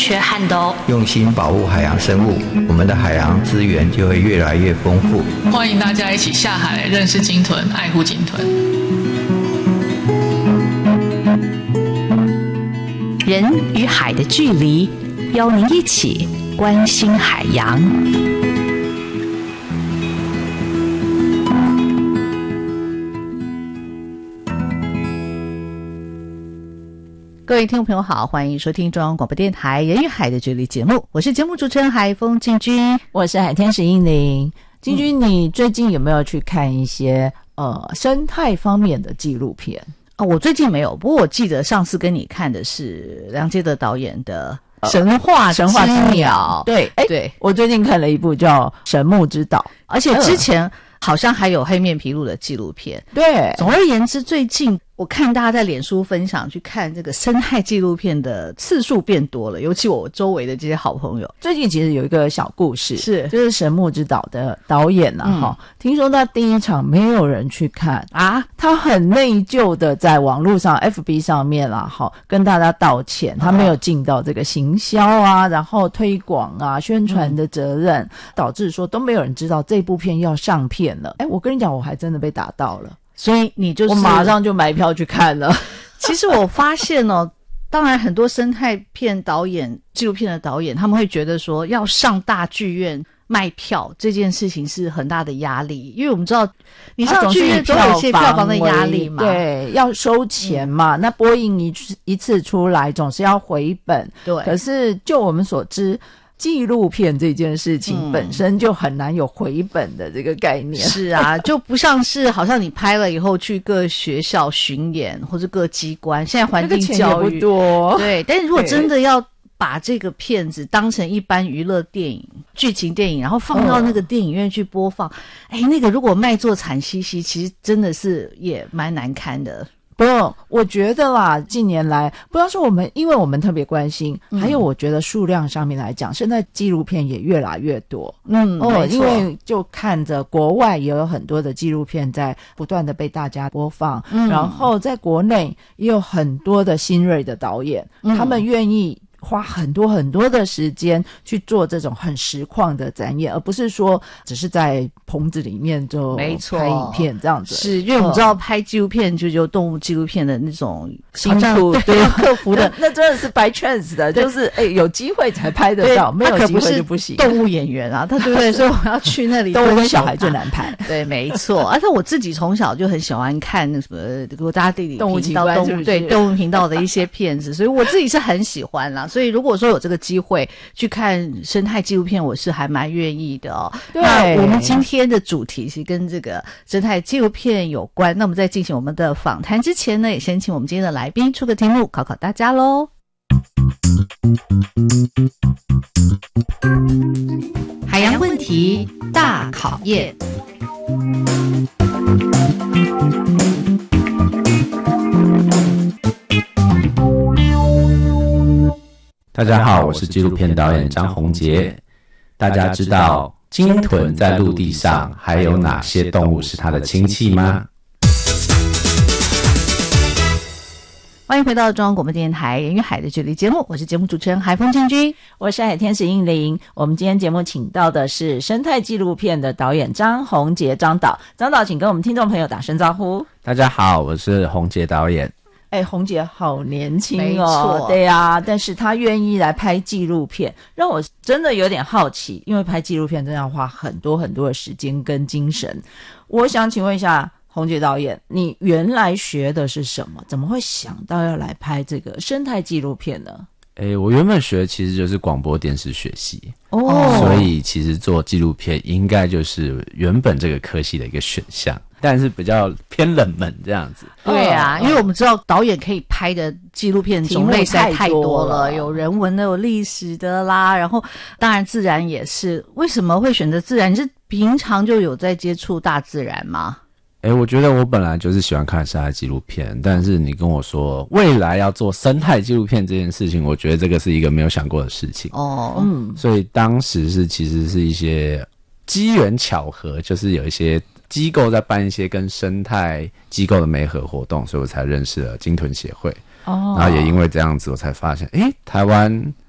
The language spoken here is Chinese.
缺憾的哦。 用心保护海洋生物，我们的海洋资源就会越来越丰富。 欢迎大家一起下海认识鲸豚，爱护鲸豚。 人与海的距离，邀您一起关心海洋。各位听众朋友好，欢迎收听中央广播电台人与海的距离节目，我是节目主持人海峰静君， 我是海天使英灵。静君，你最近有没有去看一些生态方面的纪录片？ 我最近没有，不过我记得上次跟你看的是梁杰德导演的神话之鸟。 对， 对， 我最近看了一部叫《神木之岛》， 而且之前好像还有黑面琵鹭的纪录片。 对， 总而言之，最近我看大家在脸书分享去看这个生态纪录片的次数变多了，尤其我周围的这些好朋友。 最近其实有一个小故事，就是《神木之岛》的导演听说他第一场没有人去看啊，他很内疚的在网络上 FB 上面跟大家道歉，他没有尽到这个行销啊，然后推广啊、宣传的责任，导致说都没有人知道这部片要上片了。我跟你讲，我还真的被打到了。 所以你就是我马上就买票去看了。 其实我发现当然很多生态片导演、纪录片的导演，他们会觉得说要上大剧院卖票这件事情是很大的压力，因为我们知道你上剧院总有一些票房的压力嘛， 对，要收钱嘛，那播映一次出来总是要回本， 对。 可是就我们所知，纪录片这件事情本身就很难有回本的这个概念。 是啊，就不像是好像你拍了以后去各学校巡演或者各机关，现在环境教育那个钱也不多， 对。但是如果真的要把这个片子当成一般娱乐电影、剧情电影，然后放到那个电影院去播放，那个如果卖座惨兮兮，其实真的是也蛮难堪的。 不，我觉得啦，近年来不要说因为我们特别关心，还有我觉得数量上面来讲，现在纪录片也越来越多。因为就看着国外也有很多的纪录片在不断的被大家播放，然后在国内也有很多的新锐的导演，他们愿意花很多很多的时间去做这种很实况的展演，而不是说只是在棚子里面就拍影片这样子。 是因为我们知道拍纪录片就有动物纪录片的那种辛苦， 对克服的那真的是 by chance 的，就是有机会才拍得到，没有机会就不行。 动物演员啊，他对不对？所以我要去那里。 动物跟小孩最难拍， 对，没错。而且我自己从小就很喜欢看那什么国家地理动物频道、动物频道的一些片子，所以我自己是很喜欢啦。所以如果说有这个机会去看生态纪录片，我是还蛮愿意的哦。 对， 那我们今天的主题是跟这个生态纪录片有关。那我们在进行我们的访谈之前呢，也先请我们今天的来宾出个题目考考大家咯。海洋问题大考验。 大家好，我是纪录片导演张宏杰。大家知道鲸豚在陆地上还有哪些动物是它的亲戚吗？ 欢迎回到中央广播电台人与海的距离节目，我是节目主持人海峰静君， 我是海天使英灵。我们今天节目请到的是生态纪录片的导演张宏杰张导，张导请跟我们听众朋友打声招呼。 大家好，我是宏杰导演。 宏杰好年轻没错， 对啊，但是他愿意来拍纪录片，让我真的有点好奇，因为拍纪录片真的要花很多很多的时间跟精神。我想请问一下宏杰导演，你原来学的是什么？怎么会想到要来拍这个生态纪录片呢？ 我原本学的其实就是广播电视学系所以其实做纪录片应该就是原本这个科系的一个选项，但是比较偏冷门这样子。 对啊，因为我们知道导演可以拍的纪录片种类实在太多了，有人文的，有历史的啦，然后当然自然也是。为什么会选择自然？你是平常就有在接触大自然吗？ 我觉得我本来就是喜欢看生态纪录片，但是你跟我说未来要做生态纪录片这件事情，我觉得这个是一个没有想过的事情。所以当时其实是一些机缘巧合，就是有一些机构在办一些跟生态机构的媒合活动，所以我才认识了鲸豚协会。然后也因为这样子，我才发现，台湾